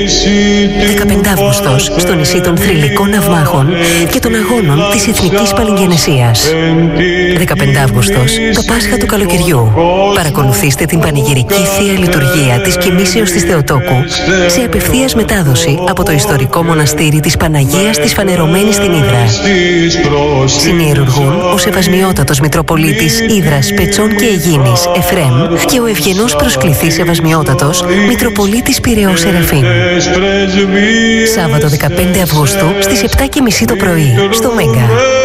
15 Αύγουστος, στο νησί των θρυλικών ναυμάχων και των αγώνων της Εθνικής Παλιγγενεσίας. 15 Αύγουστος, το Πάσχα του καλοκαιριού. Παρακολουθήστε την πανηγυρική Θεία Λειτουργία της Κοιμήσεως της Θεοτόκου σε απευθείας μετάδοση από το ιστορικό μοναστήρι της Παναγίας της Φανερωμένης στην Ύδρα. Συνιερουργούν ο Σεβασμιότατος Μητροπολίτης Ύδρας, Πετσών και Αιγίνης Εφρέμ και ο ευγενός προσκληθής Σεβασμιότατος Μητροπολίτης Πειραιώς Σεραφείμ. Σάββατο 15 Αυγούστου στις 7:30 το πρωί στο Μέγκα.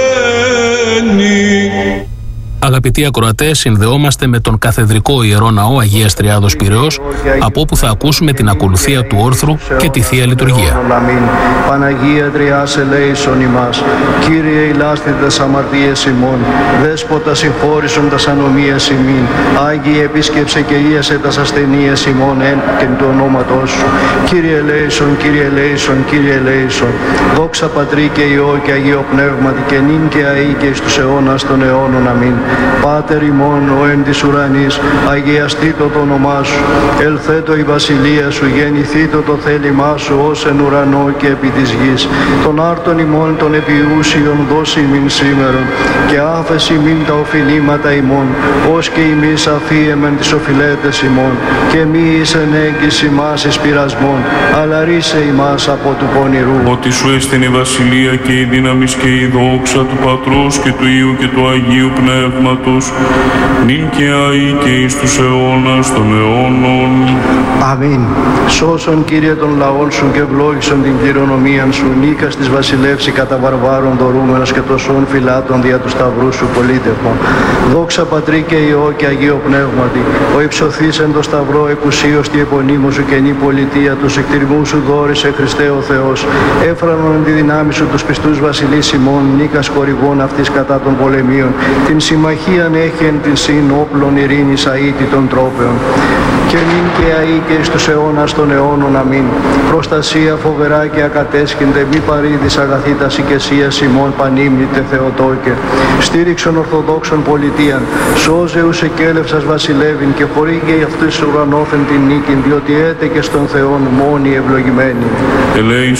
Αγαπητοί ακροατές, συνδεόμαστε με τον Καθεδρικό Ιερό Ναό Αγίας Τριάδος Πειραιώς, από όπου θα ακούσουμε την ακολουθία του όρθρου και τη Θεία Λειτουργία. Παναγία Τριάς ελέησον ημάς, Κύριε ηλάσθη τας αμαρτίες ημών, Δέσποτα συγχώρησον τας ανομίες ημίν, Άγιε επίσκεψε και ίασε τας ασθενείες ημών εν και του ονόματός σου. Κύριε ελέησον, Κύριε ελέησον, Κύριε ελέησον. Δόξα Πατρί και Υιό και Αγίο Πνεύματι και νυν και αεί και εις τους αιώνας των αιώνων. Αμήν. Πάτερ ημών ο εν της ουρανής, αγιαστήτω το όνομά σου, ελθέτω η βασιλεία σου, γεννηθήτω το θέλημά σου ως εν ουρανό και επί της γης. Των άρτων ημών των επιούσιων δώσει ημίν σήμερον και άφεση ημίν τα οφειλήματα ημών, ως και ημείς αφίεμεν τις οφειλέτες ημών και μη εις ενέγκης ημάς εις πειρασμών, αλλά ρίσε ημάς από του πονηρού. Ότι σου έστειν η βασιλεία και η δύναμις και η δόξα του Πατρός και του Υιού και του Αγίου Πνεύματος, νυν και αεί και εις τους αιώνας των αιώνων. Αμήν. Σώσον Κύριε των λαών σου και ευλόγησον την κληρονομίαν σου, νίκας της βασιλεύση κατά βαρβάρων δωρούμενος και τοσών φυλάτων δια του σταυρού σου πολίτευμα. Δόξα Πατρί και Υιό και Αγίο Πνεύματι, ο υψωθής εν το σταυρό εκουσίως τη επωνύμου σου καινή πολιτεία τους εκτιρμού σου δόρισε Χριστέ ο Θεός, έφρανον εν τη δυνάμει σου τους πιστούς βασιλείς ημών, νίκας χορηγών αυτής κατά των πολεμίων, την συμμαχίαν έχει εν την συν όπλων ειρήνης αήτητων τρόπεων. Και νυν και αεί και εις τους αιώνας των αιώνων. Αμήν. Προστασία φοβερά και ακατέσχυνται, μη παρήδης αγαθή τας οικεσίας ημών πανύμνητε Θεοτόκε. Στήριξον Ορθοδόξων πολιτείαν, σώζε ους εκέλευσας βασιλεύειν και χορήγε αυτής ουρανόθεν την νίκην, διότι έτε και στον Θεόν μόνοι ευλογημένοι.